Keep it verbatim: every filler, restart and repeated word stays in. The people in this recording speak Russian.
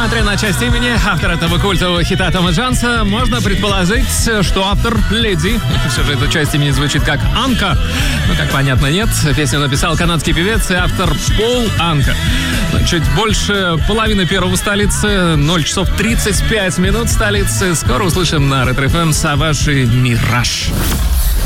Несмотря на часть имени, автор этого культового хита Тома Джонса, можно предположить, что автор леди. Все же эта часть имени звучит как Анка. Ну, как понятно, нет. Песню написал канадский певец и автор Пол Анка. Чуть больше половины первого в столице. ноль часов тридцать пять минут в столице. Скоро услышим на Ретро эф эм «Саваж и Мираж».